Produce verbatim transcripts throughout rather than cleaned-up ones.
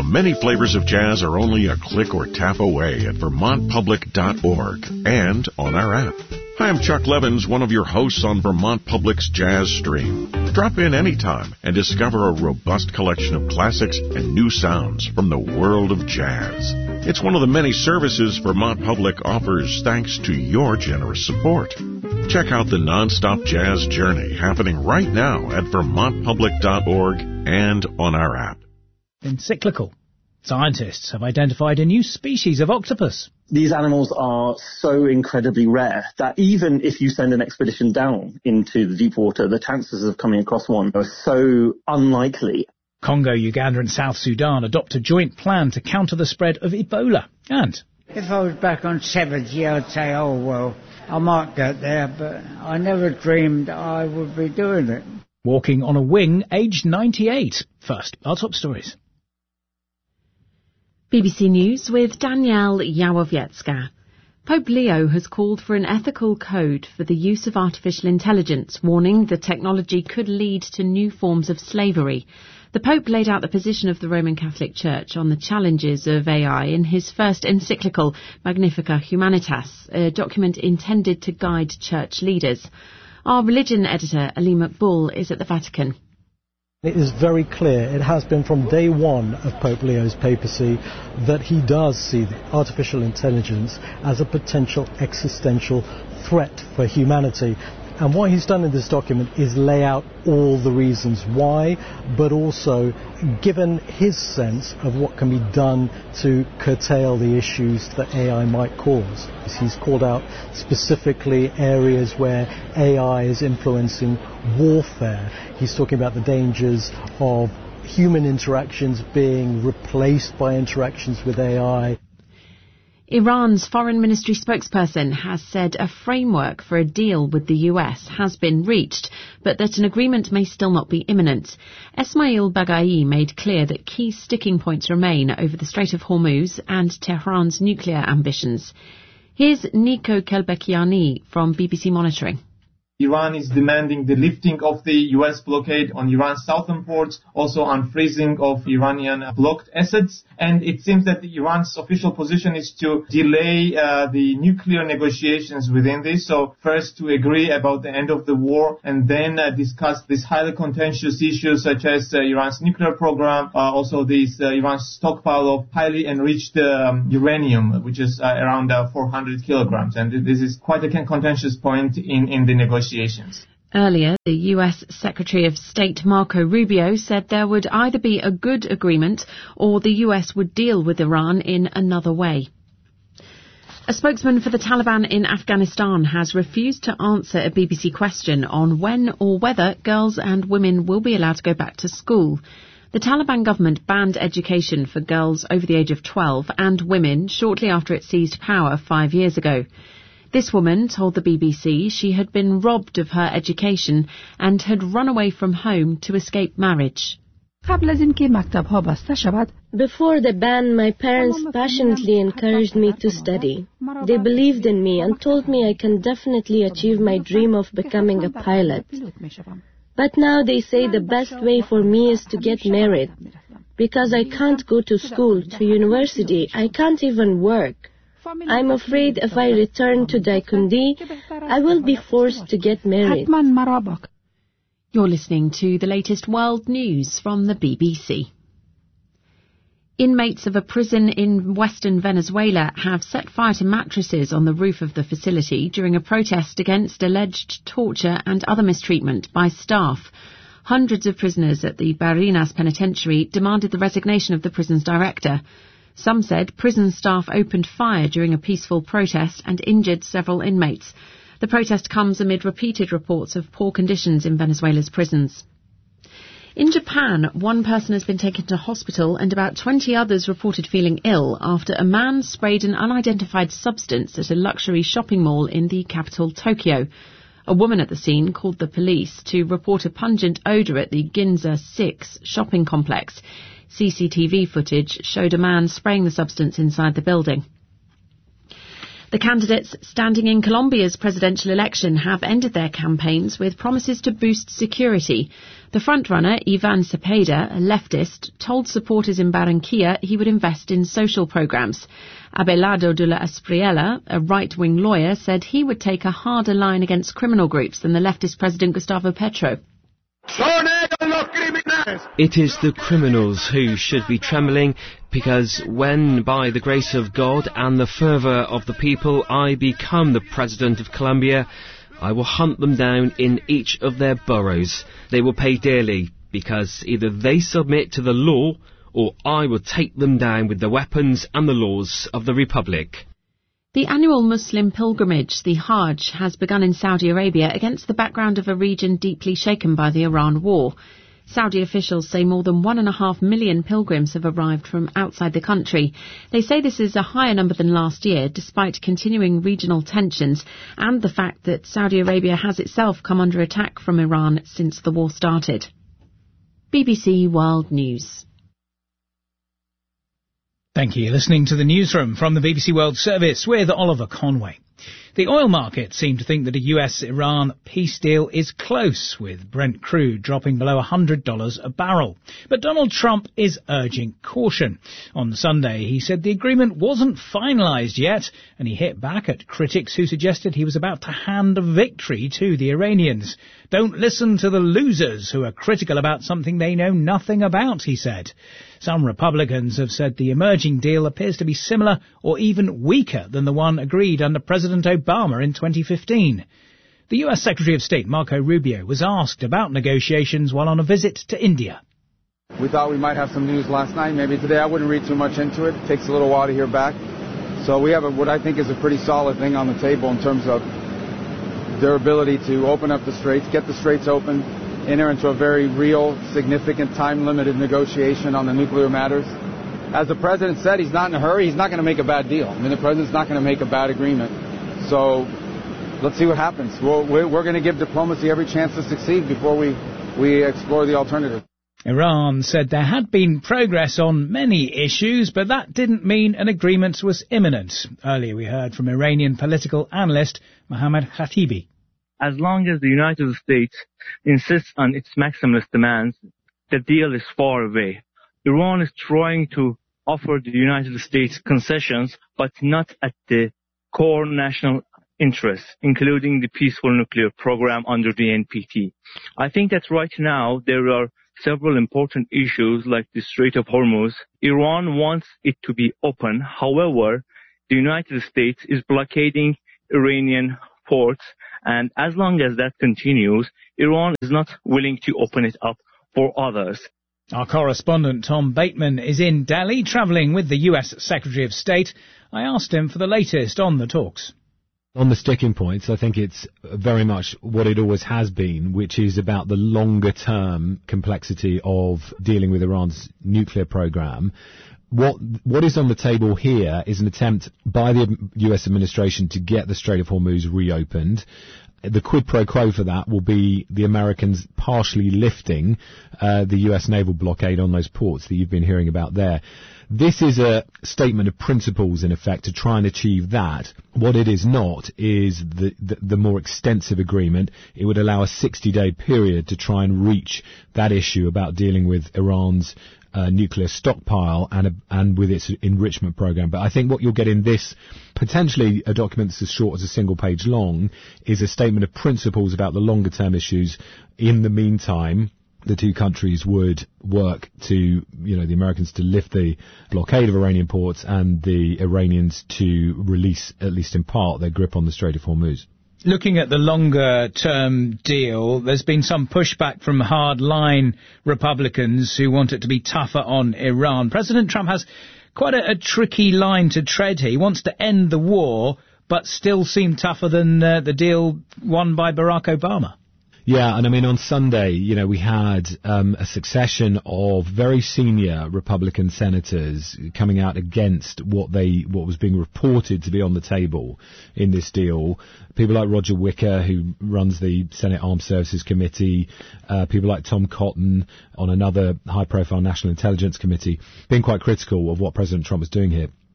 many flavors of jazz are only a click or tap away at vermont public dot org and on our app. Hi, I'm Chuck Levins, one of your hosts on Vermont Public's Jazz Stream. Drop in anytime and discover a robust collection of classics and new sounds from the world of jazz. It's one of the many services Vermont Public offers thanks to your generous support. Check out the nonstop jazz journey happening right now at vermont public dot org and on our app. Encyclical. Scientists have identified a new species of octopus. These animals are so incredibly rare that even if you send an expedition down into the deep water, the chances of coming across one are so unlikely. Congo, Uganda and South Sudan adopt a joint plan to counter the spread of Ebola. And if I was back on seventy, I'd say, oh, well, I might get there, but I never dreamed I would be doing it. Walking on a wing, aged ninety-eight. First, our top stories. B B C News with Danielle Yawowiecka. Pope Leo has called for an ethical code for the use of artificial intelligence, warning the technology could lead to new forms of slavery. The Pope laid out the position of the Roman Catholic Church on the challenges of A I in his first encyclical, Magnificat Humanitas, a document intended to guide church leaders. Our religion editor, Ali Maqbool, is at the Vatican. It is very clear, it has been from day one of Pope Leo's papacy, that he does see artificial intelligence as a potential existential threat for humanity. And what he's done in this document is lay out all the reasons why, but also given his sense of what can be done to curtail the issues that A I might cause. He's called out specifically areas where A I is influencing warfare. He's talking about the dangers of human interactions being replaced by interactions with A I. Iran's foreign ministry spokesperson has said a framework for a deal with the U S has been reached, but that an agreement may still not be imminent. Esmail Baghai made clear that key sticking points remain over the Strait of Hormuz and Tehran's nuclear ambitions. Here's Nico Kelbekiani from B B C Monitoring. Iran is demanding the lifting of the U S blockade on Iran's southern ports, also unfreezing of Iranian blocked assets. And it seems that Iran's official position is to delay uh, the nuclear negotiations within this. So first to agree about the end of the war and then uh, discuss these highly contentious issues such as uh, Iran's nuclear program, uh, also this uh, Iran's stockpile of highly enriched um, uranium, which is uh, around uh, four hundred kilograms. And this is quite a contentious point in, in the negotiations. Earlier, the U S Secretary of State Marco Rubio said there would either be a good agreement or the U S would deal with Iran in another way. A spokesman for the Taliban in Afghanistan has refused to answer a B B C question on when or whether girls and women will be allowed to go back to school. The Taliban government banned education for girls over the age of twelve and women shortly after it seized power five years ago. This woman told the B B C she had been robbed of her education and had run away from home to escape marriage. Before the ban, my parents passionately encouraged me to study. They believed in me and told me I can definitely achieve my dream of becoming a pilot. But now they say the best way for me is to get married. Because I can't go to school, to university, I can't even work. I'm afraid if I return to Daikundi, I will be forced to get married. You're listening to the latest world news from the B B C. Inmates of a prison in western Venezuela have set fire to mattresses on the roof of the facility during a protest against alleged torture and other mistreatment by staff. Hundreds of prisoners at the Barinas Penitentiary demanded the resignation of the prison's director. Some said prison staff opened fire during a peaceful protest and injured several inmates. The protest comes amid repeated reports of poor conditions in Venezuela's prisons. In Japan, one person has been taken to hospital and about twenty others reported feeling ill after a man sprayed an unidentified substance at a luxury shopping mall in the capital, Tokyo. A woman at the scene called the police to report a pungent odour at the Ginza six shopping complex. C C T V footage showed a man spraying the substance inside the building. The candidates standing in Colombia's presidential election have ended their campaigns with promises to boost security. The frontrunner, Ivan Cepeda, a leftist, told supporters in Barranquilla he would invest in social programs. Abelardo de la Espriella, a right-wing lawyer, said he would take a harder line against criminal groups than the leftist president Gustavo Petro. It is the criminals who should be trembling, because when, by the grace of God and the fervour of the people, I become the President of Colombia, I will hunt them down in each of their boroughs. They will pay dearly, because either they submit to the law, or I will take them down with the weapons and the laws of the Republic. The annual Muslim pilgrimage, the Hajj, has begun in Saudi Arabia against the background of a region deeply shaken by the Iran war. Saudi officials say more than one and a half million pilgrims have arrived from outside the country. They say this is a higher number than last year, despite continuing regional tensions and the fact that Saudi Arabia has itself come under attack from Iran since the war started. B B C World News. Thank you. You're listening to the newsroom from the B B C World Service with Oliver Conway. The oil market seem to think that a U S Iran peace deal is close, with Brent crude dropping below one hundred dollars a barrel. But Donald Trump is urging caution. On Sunday, he said the agreement wasn't finalised yet, and he hit back at critics who suggested he was about to hand a victory to the Iranians. Don't listen to the losers who are critical about something they know nothing about, he said. Some Republicans have said the emerging deal appears to be similar or even weaker than the one agreed under President Obama in twenty fifteen. The U S Secretary of State Marco Rubio was asked about negotiations while on a visit to India. We thought we might have some news last night. Maybe today. I wouldn't read too much into it. It takes a little while to hear back. So we have a, what I think is a pretty solid thing on the table in terms of their ability to open up the straits, get the straits open, enter into a very real, significant, time-limited negotiation on the nuclear matters. As the president said, he's not in a hurry. He's not going to make a bad deal. I mean, the president's not going to make a bad agreement. So let's see what happens. We'll, we're going to give diplomacy every chance to succeed before we, we explore the alternative. Iran said there had been progress on many issues, but that didn't mean an agreement was imminent. Earlier we heard from Iranian political analyst Mohammad Khatibi. As long as the United States insists on its maximalist demands, the deal is far away. Iran is trying to offer the United States concessions, but not at the core national interests, including the peaceful nuclear program under the N P T. I think that right now there are several important issues like the Strait of Hormuz. Iran wants it to be open. However, the United States is blockading Iranian ports, and as long as that continues, Iran is not willing to open it up for others. Our correspondent Tom Bateman is in Delhi, travelling with the U S Secretary of State. I asked him for the latest on the talks. On the sticking points, I think it's very much what it always has been, which is about the longer-term complexity of dealing with Iran's nuclear program. What what is on the table here is an attempt by the U S administration to get the Strait of Hormuz reopened. The quid pro quo for that will be the Americans partially lifting uh, the U S naval blockade on those ports that you've been hearing about there. This is a statement of principles, in effect, to try and achieve that. What it is not is the, the, the more extensive agreement. It would allow a sixty-day period to try and reach that issue about dealing with Iran's uh, nuclear stockpile and a, and with its enrichment program. But I think what you'll get in this, potentially a document that's as short as a single page long, is a statement of principles about the longer-term issues. In the meantime, the two countries would work to, you know, the Americans to lift the blockade of Iranian ports and the Iranians to release, at least in part, their grip on the Strait of Hormuz. Looking at the longer-term deal, there's been some pushback from hard-line Republicans who want it to be tougher on Iran. President Trump has quite a, a tricky line to tread here. He wants to end the war, but still seem tougher than uh, the deal won by Barack Obama. Yeah, and I mean, on Sunday, you know, we had um, a succession of very senior Republican senators coming out against what they what was being reported to be on the table in this deal. People like Roger Wicker, who runs the Senate Armed Services Committee, uh, people like Tom Cotton on another high-profile National Intelligence Committee, being quite critical of what President Trump was doing here.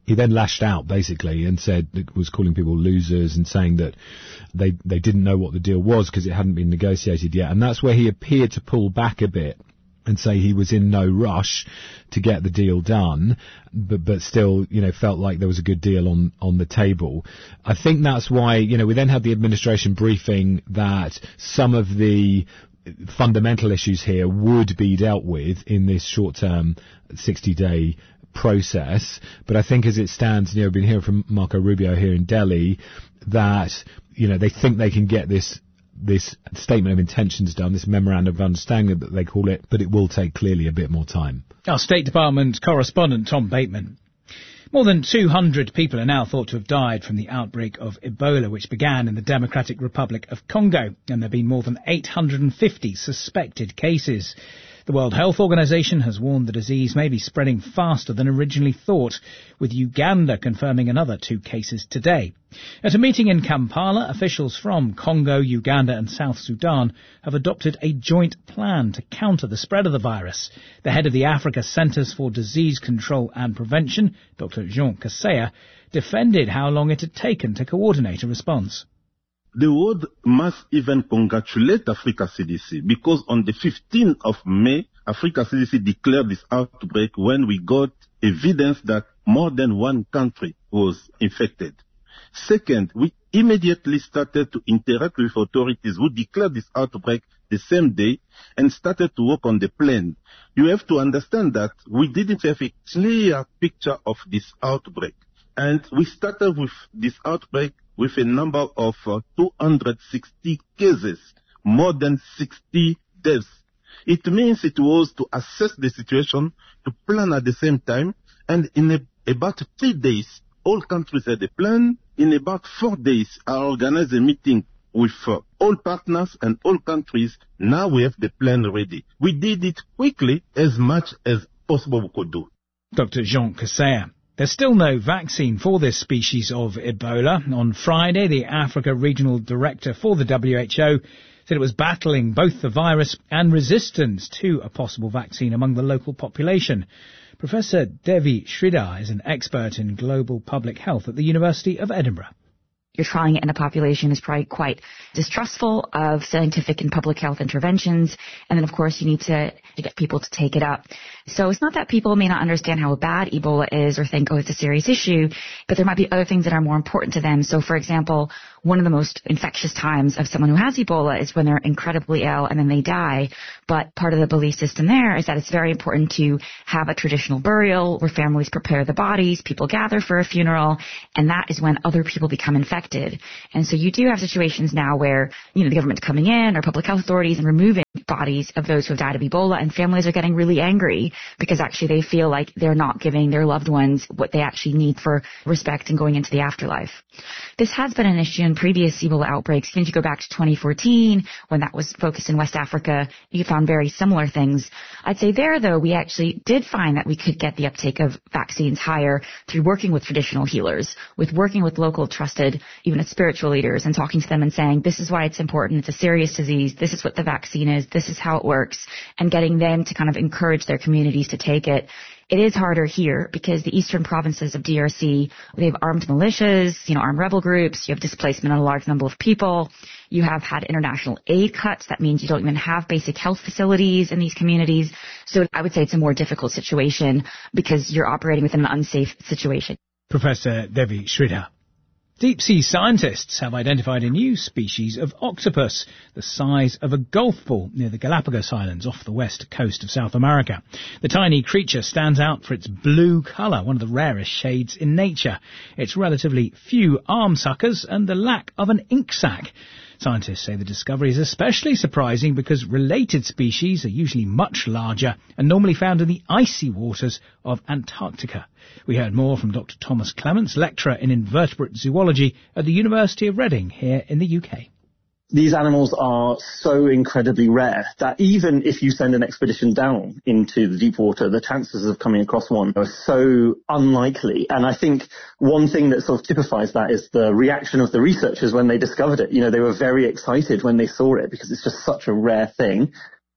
He then lashed out, basically, and said, was calling people losers and saying that they they didn't know what the deal was because it hadn't been negotiated yet. And that's where he appeared to pull back a bit and say he was in no rush to get the deal done, but but still, you know, felt like there was a good deal on, on the table. I think that's why, you know, we then had the administration briefing that some of the fundamental issues here would be dealt with in this short-term sixty-day process. But I think as it stands, you know, I've been hearing from Marco Rubio here in Delhi that, you know, they think they can get this this statement of intentions done, this memorandum of understanding that they call it, but it will take clearly a bit more time. Our State Department correspondent, Tom Bateman. More than two hundred people are now thought to have died from the outbreak of Ebola, which began in the Democratic Republic of Congo, and there have been more than eight hundred fifty suspected cases. The World Health Organization has warned the disease may be spreading faster than originally thought, with Uganda confirming another two cases today. At a meeting in Kampala, officials from Congo, Uganda and South Sudan have adopted a joint plan to counter the spread of the virus. The head of the Africa Centers for Disease Control and Prevention, Doctor Jean Kaseya, defended how long it had taken to coordinate a response. The world must even congratulate Africa C D C because on the fifteenth of May, Africa C D C declared this outbreak when we got evidence that more than one country was infected. Second, we immediately started to interact with authorities who declared this outbreak the same day and started to work on the plan. You have to understand that we didn't have a clear picture of this outbreak. And we started with this outbreak with a number of uh, two hundred sixty cases, more than sixty deaths. It means it was to assess the situation, to plan at the same time, and in a, about three days, all countries had a plan. In about four days, I organized a meeting with uh, all partners and all countries. Now we have the plan ready. We did it quickly, as much as possible we could do. Doctor Jean Kaseya. There's still no vaccine for this species of Ebola. On Friday, the Africa Regional Director for the W H O said it was battling both the virus and resistance to a possible vaccine among the local population. Professor Devi Sridhar is an expert in global public health at the University of Edinburgh. You're trying it in a population is probably quite distrustful of scientific and public health interventions. And then, of course, you need to, to get people to take it up. So it's not that people may not understand how bad Ebola is or think, oh, it's a serious issue, but there might be other things that are more important to them. So, for example, one of the most infectious times of someone who has Ebola is when they're incredibly ill and then they die. But part of the belief system there is that it's very important to have a traditional burial where families prepare the bodies, people gather for a funeral, and that is when other people become infected. And so you do have situations now where, you know, the government's coming in or public health authorities and removing bodies of those who have died of Ebola, and families are getting really angry because actually they feel like they're not giving their loved ones what they actually need for respect and going into the afterlife. This has been an issue in previous Ebola outbreaks. Even if you go back to twenty fourteen, when that was focused in West Africa, you found very similar things. I'd say there, though, we actually did find that we could get the uptake of vaccines higher through working with traditional healers, with working with local trusted, even spiritual leaders, and talking to them and saying, this is why it's important, it's a serious disease, this is what the vaccine is, this is how it works, and getting them to kind of encourage their communities to take it. It is harder here because the eastern provinces of D R C, they have armed militias, you know, armed rebel groups, you have displacement of a large number of people, you have had international aid cuts, that means you don't even have basic health facilities in these communities. So I would say it's a more difficult situation because you're operating within an unsafe situation. Professor Devi Sridhar. Deep-sea scientists have identified a new species of octopus, the size of a golf ball, near the Galapagos Islands off the west coast of South America. The tiny creature stands out for its blue colour, one of the rarest shades in nature, its relatively few arm suckers and the lack of an ink sac. Scientists say the discovery is especially surprising because related species are usually much larger and normally found in the icy waters of Antarctica. We heard more from Doctor Thomas Clements, lecturer in invertebrate zoology at the University of Reading here in the U K. These animals are so incredibly rare that even if you send an expedition down into the deep water, the chances of coming across one are so unlikely. And I think one thing that sort of typifies that is the reaction of the researchers when they discovered it. You know, they were very excited when they saw it because it's just such a rare thing.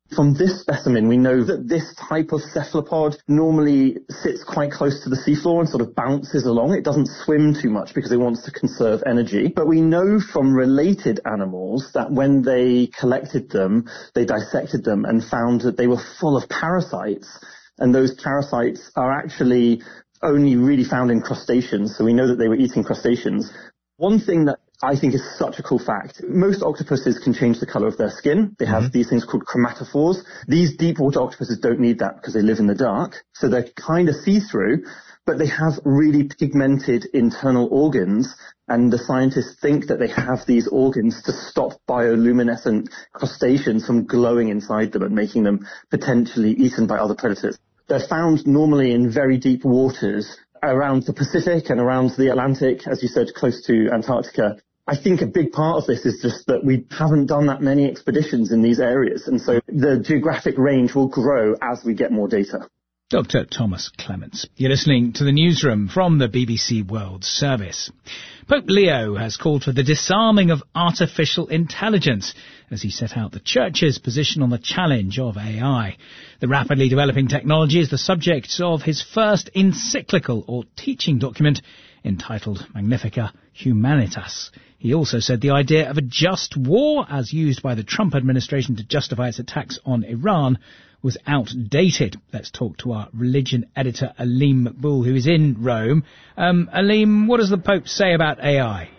From this specimen, we know that this type of cephalopod normally sits quite close to the seafloor and sort of bounces along. It doesn't swim too much because it wants to conserve energy. But we know from related animals that when they collected them, they dissected them and found that they were full of parasites. And those parasites are actually only really found in crustaceans. So we know that they were eating crustaceans. One thing that I think is such a cool fact. Most octopuses can change the color of their skin. They have mm-hmm. these things called chromatophores. These deep water octopuses don't need that because they live in the dark. So they're kind of see-through, but they have really pigmented internal organs. And the scientists think that they have these organs to stop bioluminescent crustaceans from glowing inside them and making them potentially eaten by other predators. They're found normally in very deep waters around the Pacific and around the Atlantic, as you said, close to Antarctica. I think a big part of this is just that we haven't done that many expeditions in these areas, and so the geographic range will grow as we get more data. Doctor Thomas Clements. You're listening to the newsroom from the B B C World Service. Pope Leo has called for the disarming of artificial intelligence as he set out the Church's position on the challenge of A I. The rapidly developing technology is the subject of his first encyclical or teaching document entitled Magnificat Humanitas. He also said the idea of a just war, as used by the Trump administration to justify its attacks on Iran, was outdated. Let's talk to our religion editor, Aleem Maqbool, who is in Rome. Um, Aleem, what does the Pope say about A I?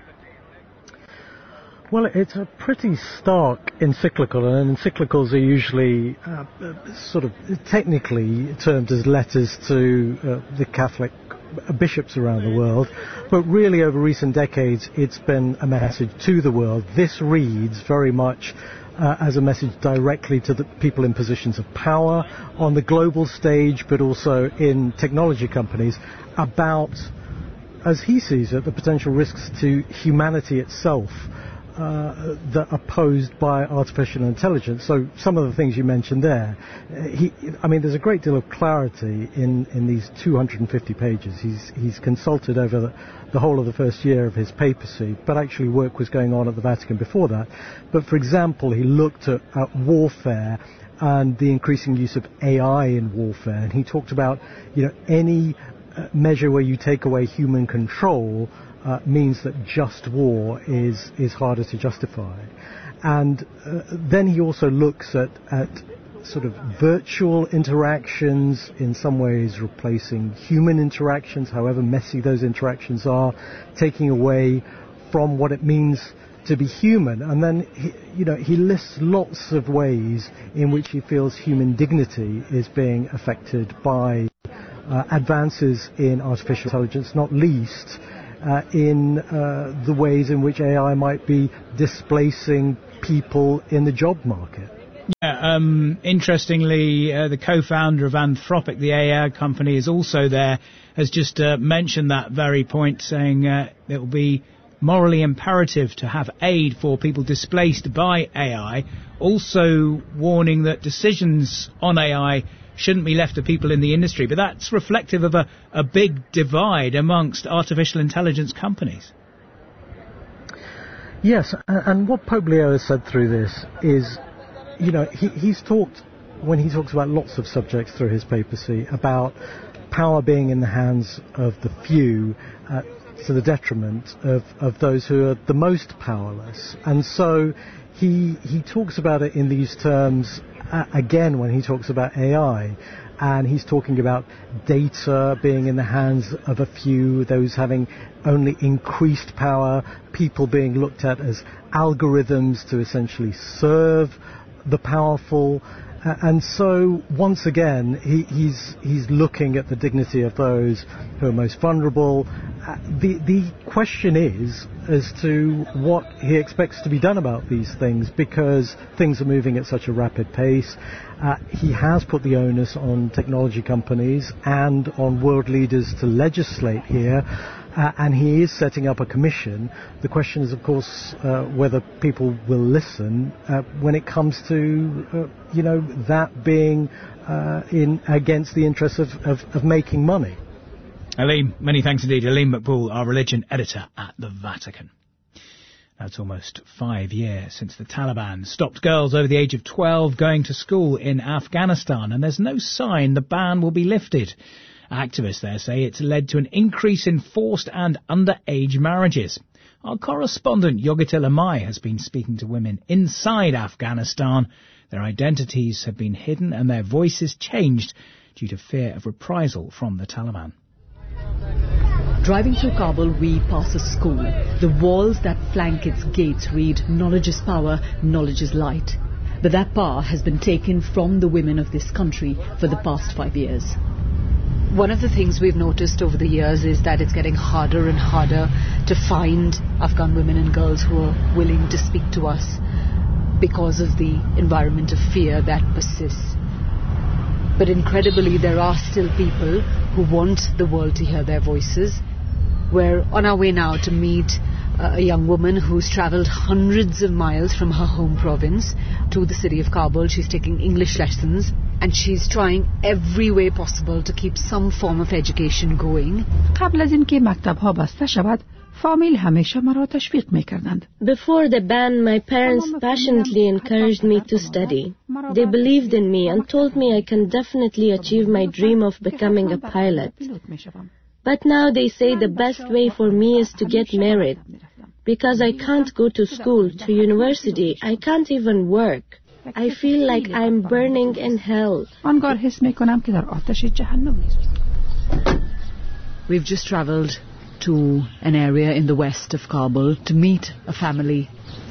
Well, it's a pretty stark encyclical, and encyclicals are usually uh, sort of technically termed as letters to uh, the Catholic bishops around the world, but really over recent decades it's been a message to the world. This reads very much uh, as a message directly to the people in positions of power on the global stage, but also in technology companies, about, as he sees it, the potential risks to humanity itself Uh, that are posed by artificial intelligence. So some of the things you mentioned there, uh, he, I mean, there's a great deal of clarity in, in these two hundred fifty pages. He's, he's consulted over the, the whole of the first year of his papacy, but actually work was going on at the Vatican before that. But for example, he looked at, at warfare and the increasing use of A I in warfare, and he talked about, you know, any uh, measure where you take away human control Uh, means that just war is is harder to justify. And uh, then he also looks at, at sort of virtual interactions, in some ways replacing human interactions, however messy those interactions are, taking away from what it means to be human. And then, he, you know, he lists lots of ways in which he feels human dignity is being affected by uh, advances in artificial intelligence, not least Uh, in uh, the ways in which A I might be displacing people in the job market. Yeah, um, interestingly, uh, the co-founder of Anthropic, the A I company, is also there, has just uh, mentioned that very point, saying uh, it will be morally imperative to have aid for people displaced by A I, also warning that decisions on A I shouldn't be left to people in the industry. But that's reflective of a, a big divide amongst artificial intelligence companies. Yes, and what Pope Leo has said through this is, you know, he, he's talked, when he talks about lots of subjects through his papacy, about power being in the hands of the few uh, to the detriment of, of those who are the most powerless. And so he he talks about it in these terms Uh, again when he talks about A I, and he's talking about data being in the hands of a few, those having only increased power, people being looked at as algorithms to essentially serve the powerful. Uh, and so once again he, he's he's looking at the dignity of those who are most vulnerable. Uh, the the question is as to what he expects to be done about these things, because things are moving at such a rapid pace. Uh, he has put the onus on technology companies and on world leaders to legislate here, uh, and he is setting up a commission. The question is, of course, uh, whether people will listen uh, when it comes to, uh, you know, that being uh, in against the interests of, of, of making money. Aleem, many thanks indeed. Aleem Maqbool, our religion editor at the Vatican. That's almost five years since the Taliban stopped girls over the age of twelve going to school in Afghanistan, and there's no sign the ban will be lifted. Activists there say it's led to an increase in forced and underage marriages. Our correspondent Yogita Lamai has been speaking to women inside Afghanistan. Their identities have been hidden and their voices changed due to fear of reprisal from the Taliban. Driving through Kabul, we pass a school. The walls that flank its gates read, "Knowledge is power, knowledge is light." But that power has been taken from the women of this country for the past five years. One of the things we've noticed over the years is that it's getting harder and harder to find Afghan women and girls who are willing to speak to us because of the environment of fear that persists. But incredibly, there are still people who want the world to hear their voices. We're on our way now to meet a young woman who's travelled hundreds of miles from her home province to the city of Kabul. She's taking English lessons and she's trying every way possible to keep some form of education going. قبل از اینکه مکتب‌ها بسته شود فامیل همیشه مرا تشویق می‌کردند. Before the ban, my parents passionately encouraged me to study. They believed in me and told me I can definitely achieve my dream of becoming a pilot. But now they say the best way for me is to get married. Because I can't go to school, to university, I can't even work. I feel like I'm burning in hell. آنگاه حس می‌کنم که در آتش جهنم می‌سوزم. We've just travelled to an area in the west of Kabul to meet a family.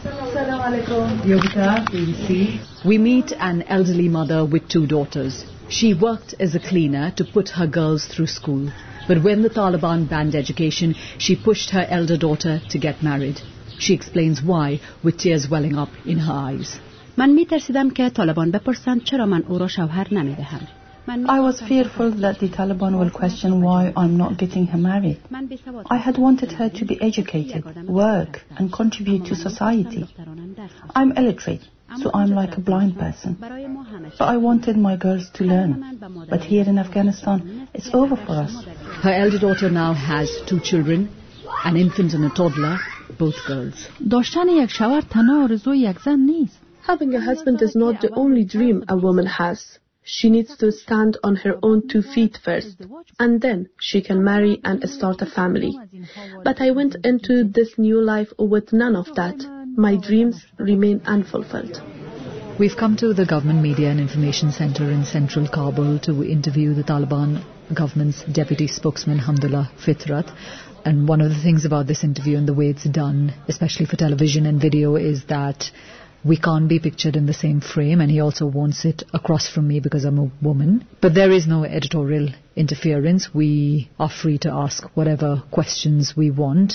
We meet an elderly mother with two daughters. She worked as a cleaner to put her girls through school. But when the Taliban banned education, she pushed her elder daughter to get married. She explains why, with tears welling up in her eyes. من می‌ترسیدم که طالبان بپرسند چرا من او را شوهر نمی‌دهم. I was fearful that the Taliban will question why I'm not getting her married. I had wanted her to be educated, work, and contribute to society. I'm illiterate, so I'm like a blind person. But I wanted my girls to learn. But here in Afghanistan, it's over for us. Her elder daughter now has two children, an infant and a toddler, both girls. داشتن یک شوهر تنها آرزوی یک زن نیست. Having a husband is not the only dream a woman has. She needs to stand on her own two feet first, and then she can marry and start a family. But I went into this new life with none of that. My dreams remain unfulfilled. We've come to the Government Media and Information Centre in central Kabul to interview the Taliban government's deputy spokesman, Hamdullah Fitrat. And one of the things about this interview and the way it's done, especially for television and video, is that we can't be pictured in the same frame, and he also won't sit across from me because I'm a woman. But there is no editorial interference. We are free to ask whatever questions we want.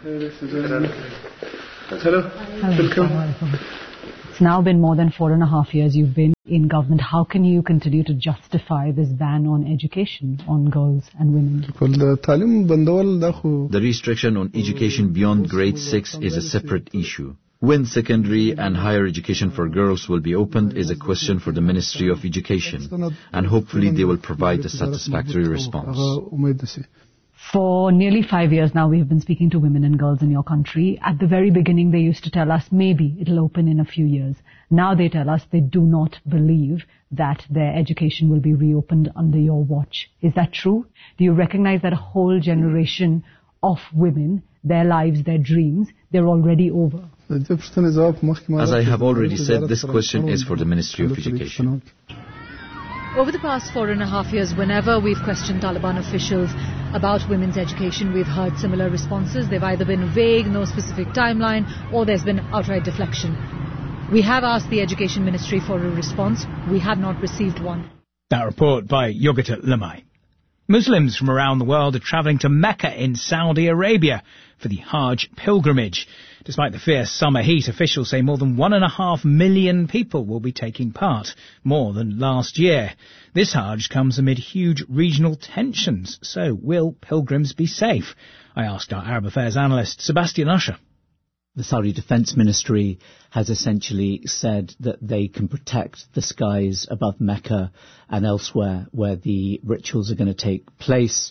Hello. It's now been more than four and a half years you've been in government. How can you continue to justify this ban on education on girls and women? The restriction on education beyond grade six is a separate issue. When secondary and higher education for girls will be opened is a question for the Ministry of Education, and hopefully they will provide a satisfactory response. For nearly five years now, we have been speaking to women and girls in your country. At the very beginning, they used to tell us maybe it'll open in a few years. Now they tell us they do not believe that their education will be reopened under your watch. Is that true? Do you recognize that a whole generation of women, their lives, their dreams, they're already over? As I have already said, this question is for the Ministry of Education. Over the past four and a half years, whenever we've questioned Taliban officials about women's education, we've heard similar responses. They've either been vague, no specific timeline, or there's been outright deflection. We have asked the Education Ministry for a response. We have not received one. That report by Yogita Lamai. Muslims from around the world are travelling to Mecca in Saudi Arabia for the Hajj pilgrimage. Despite the fierce summer heat, officials say more than one and a half million people will be taking part, more than last year. This Hajj comes amid huge regional tensions. So will pilgrims be safe? I asked our Arab Affairs analyst, Sebastian Usher. The Saudi Defense Ministry has essentially said that they can protect the skies above Mecca and elsewhere where the rituals are going to take place.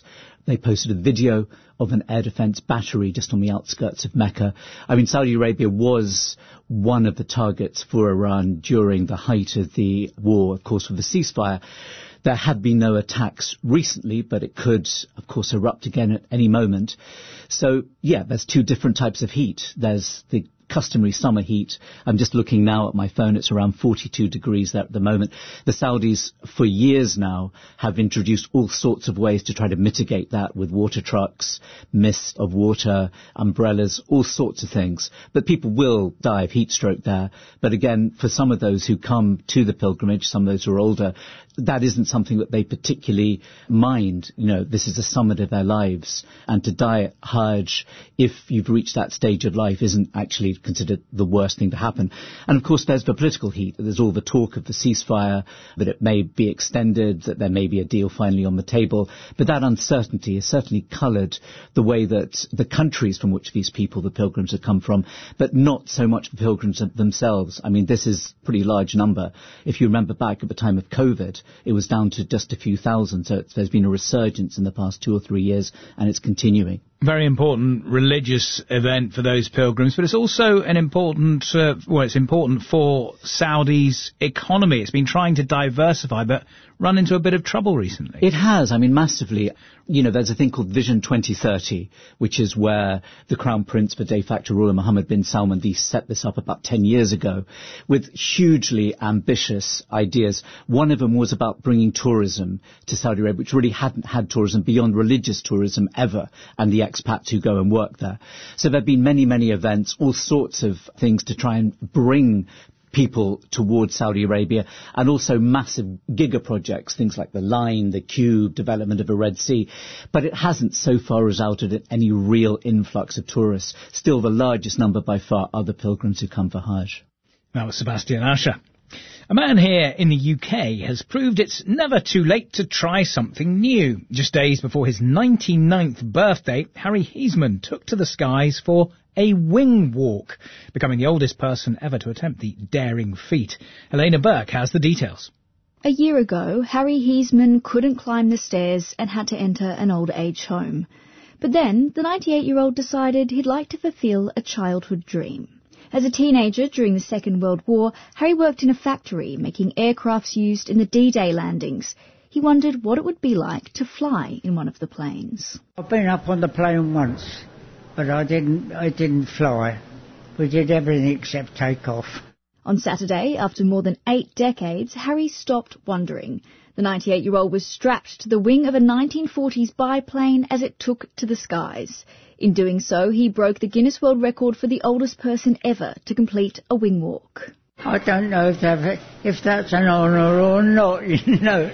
They posted a video of an air defense battery just on the outskirts of Mecca. I mean, Saudi Arabia was one of the targets for Iran during the height of the war, of course, with the ceasefire. There have been no attacks recently, but it could, of course, erupt again at any moment. So, yeah, there's two different types of heat. There's the customary summer heat. I'm just looking now at my phone. It's around forty-two degrees there at the moment. The Saudis, for years now, have introduced all sorts of ways to try to mitigate that with water trucks, mist of water, umbrellas, all sorts of things. But people will die of heat stroke there. But again, for some of those who come to the pilgrimage, some of those who are older, that isn't something that they particularly mind. You know, this is the summit of their lives. And to die at Hajj, if you've reached that stage of life, isn't actually considered the worst thing to happen. And of course, there's the political heat. There's all the talk of the ceasefire, that it may be extended, that there may be a deal finally on the table. But that uncertainty has certainly coloured the way that the countries from which these people, the pilgrims, have come from, but not so much the pilgrims themselves. I mean, this is a pretty large number. If you remember back at the time of COVID, it was down to just a few thousand. So it's, there's been a resurgence in the past two or three years, and it's continuing. Very important religious event for those pilgrims, but it's also an important, uh, well, it's important for Saudi's economy. It's been trying to diversify, but run into a bit of trouble recently. It has, I mean, massively. You know, there's a thing called Vision twenty thirty, which is where the Crown Prince, the de facto ruler, Mohammed bin Salman, they set this up about ten years ago with hugely ambitious ideas. One of them was about bringing tourism to Saudi Arabia, which really hadn't had tourism beyond religious tourism ever, and the expats who go and work there. So there have been many, many events, all sorts of things to try and bring people towards Saudi Arabia, and also massive giga projects, things like the Line, the Cube, development of a Red Sea. But it hasn't so far resulted in any real influx of tourists. Still, the largest number by far are the pilgrims who come for Hajj. That was Sebastian Asher. A man here in the U K has proved it's never too late to try something new. Just days before his ninety-ninth birthday, Harry Heisman took to the skies for a wing walk, becoming the oldest person ever to attempt the daring feat. Helena Burke has the details. A year ago, Harry Heisman couldn't climb the stairs and had to enter an old age home. But then, the ninety-eight-year-old decided he'd like to fulfill a childhood dream. As a teenager during the Second World War, Harry worked in a factory making aircrafts used in the D-Day landings. He wondered what it would be like to fly in one of the planes. I've been up on the plane once, but I didn't, I didn't fly. We did everything except take off. On Saturday, after more than eight decades, Harry stopped wondering. The ninety-eight-year-old was strapped to the wing of a nineteen forties biplane as it took to the skies. In doing so, he broke the Guinness World Record for the oldest person ever to complete a wing walk. I don't know if, that, if that's an honour or not, you know.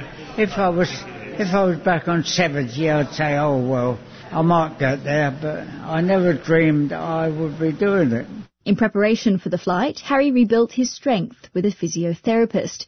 If I was, if I was back on seventy, I'd say, oh, well, I might get there, but I never dreamed I would be doing it. In preparation for the flight, Harry rebuilt his strength with a physiotherapist.